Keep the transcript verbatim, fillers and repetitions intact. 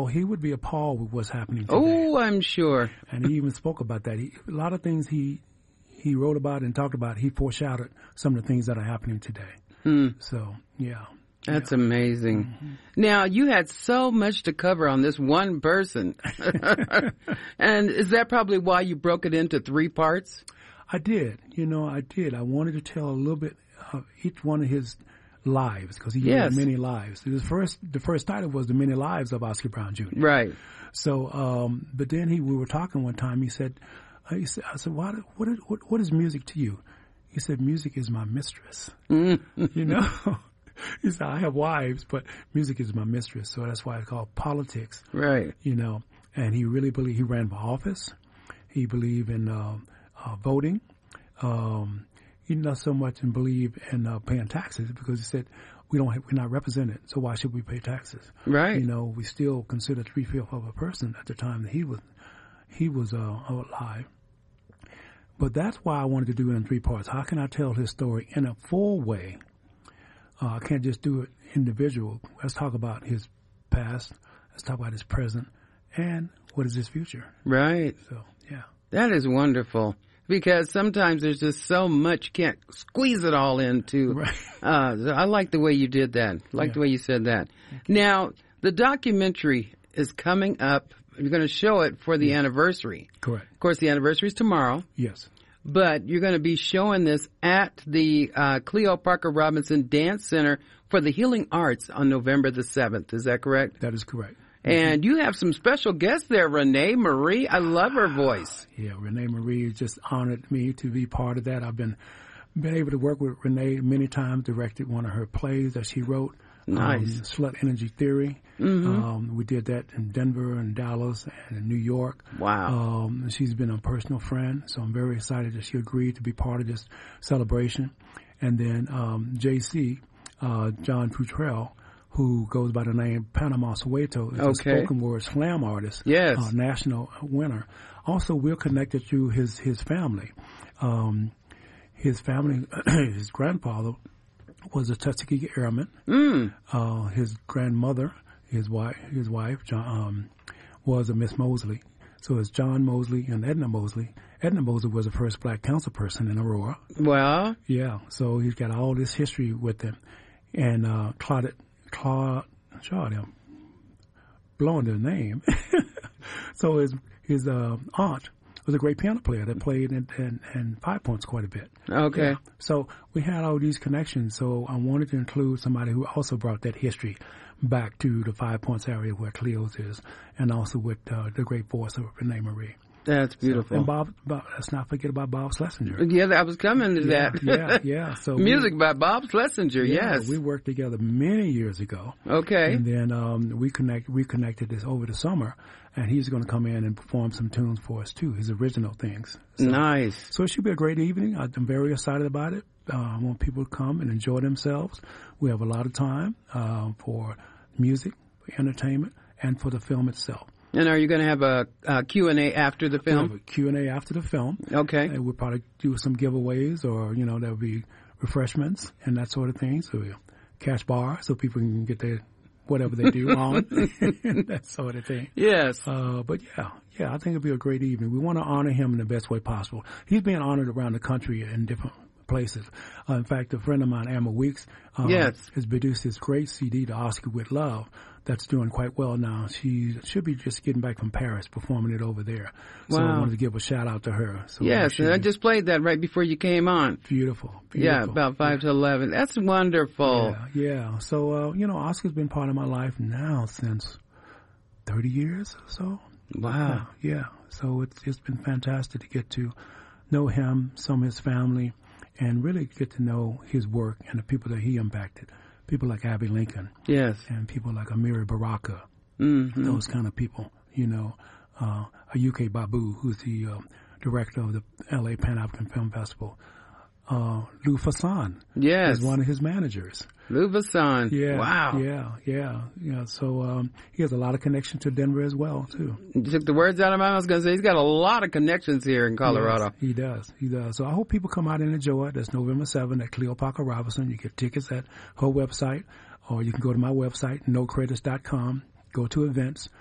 Oh, he would be appalled with what's happening today. Oh, I'm sure. And he even spoke about that. He, a lot of things he he wrote about and talked about, he foreshadowed some of the things that are happening today. Mm. So, yeah. That's yeah. amazing. Mm-hmm. Now, you had so much to cover on this one person. And is that probably why you broke it into three parts? I did. You know, I did. I wanted to tell a little bit of each one of his lives, because he yes. had many lives. The first, the first title was The Many Lives of Oscar Brown Junior Right. So, um, but then he, we were talking one time, he said, uh, he said I said, what, what, is, what, what is music to you? He said, music is my mistress. Mm-hmm. You know? He said, I have wives, but music is my mistress. So that's why it's called politics. Right. You know, and he really believed, he ran for office. He believed in uh, uh, voting. Um, he not so much in believe in uh, paying taxes, because he said, we don't, have, we're not represented, so why should we pay taxes? Right. You know, we still consider three-fifths of a person at the time that he was, he was uh, alive. But that's why I wanted to do it in three parts. How can I tell his story in a full way? Uh, I can't just do it individual. Let's talk about his past. Let's talk about his present. And what is his future? Right. So, yeah. That is wonderful. Because sometimes there's just so much, you can't squeeze it all into. Right. Uh, I like the way you did that. I like yeah. the way you said that. Now, the documentary is coming up. You're going to show it for the yeah. anniversary. Correct. Of course, the anniversary is tomorrow. Yes. But you're going to be showing this at the uh, Cleo Parker Robinson Dance Center for the Healing Arts on November the seventh. Is that correct? That is correct. And mm-hmm. you have some special guests there, Renee Marie. I love her voice. Yeah, Renee Marie just honored me to be part of that. I've been been able to work with Renee many times, directed one of her plays that she wrote. Nice. Um, Slut Energy Theory. Mm-hmm. Um, we did that in Denver and Dallas and in New York. Wow. Um, she's been a personal friend, so I'm very excited that she agreed to be part of this celebration. And then um, J C, uh, John Futrell, who goes by the name Panama Soweto, is okay. a spoken word slam artist, yes. uh, national winner. Also, we're connected through his, his family. Um, his family, his grandfather was a Tuskegee Airman. Mm. Uh, his grandmother, his wife, his wife, John, um, was a Miss Mosley. So it's John Mosley and Edna Mosley. Edna Mosley was the first black council person in Aurora. Well, yeah. So he's got all this history with him, and uh, Claudette, Claude, Claude, I'm blowing their name. So his his uh, aunt was a great piano player that played in, in, in Five Points quite a bit. Okay. Yeah. So we had all these connections. So I wanted to include somebody who also brought that history back to the Five Points area where Cleo's is, and also with uh, the great voice of Renee Marie. That's beautiful. So, and Bob, Bob, let's not forget about Bob Schlesinger. Yeah, I was coming to yeah, that. yeah, yeah. So music we, by Bob Schlesinger. Yeah, yes, we worked together many years ago. Okay, and then um, we connect we connected this over the summer, and he's going to come in and perform some tunes for us too, his original things. So, nice. So it should be a great evening. I'm very excited about it. Uh, I want people to come and enjoy themselves. We have a lot of time uh, for music, for entertainment, and for the film itself. And are you going to have a, a Q and A after the film? We'll have a Q and A after the film. Okay. And we'll probably do some giveaways, or, you know, there'll be refreshments and that sort of thing. So we'll cash bar so people can get their whatever they do on, that sort of thing. Yes. Uh, but yeah, yeah, I think it'll be a great evening. We want to honor him in the best way possible. He's being honored around the country in different places. Uh, in fact, a friend of mine, Amber Weeks, uh, yes. has produced this great C D, The Oscar with Love, that's doing quite well now. She should be just getting back from Paris, performing it over there. So wow. I wanted to give a shout out to her. So yes, and I just played that right before you came on. Beautiful. beautiful. Yeah, about five yeah. to eleven. That's wonderful. Yeah, yeah. So, uh, you know, Oscar's been part of my life now since thirty years or so. Wow. Yeah, yeah. So it's it's been fantastic to get to know him, some of his family, and really get to know his work and the people that he impacted. People like Abbey Lincoln. Yes. And people like Amiri Baraka. Mm-hmm. Those kind of people, you know. Uh, U K Babu, who's the uh, director of the L A Pan-African Film Festival. Uh, Lou Fasson. Yes. Is one of his managers. Lou Fasson. Yeah. Wow. Yeah, yeah, yeah. So um, he has a lot of connection to Denver as well, too. You took the words out of my mouth. I was going to say, he's got a lot of connections here in Colorado. Yes, he does. He does. So I hope people come out and enjoy it. That's November seventh at Cleo Parker Robinson. You get tickets at her website, or you can go to my website, no credits dot com, go to events,